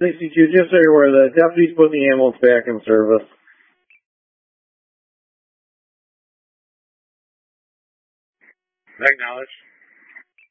62, just so you're aware, the deputies put the ambulance back in service. Acknowledged.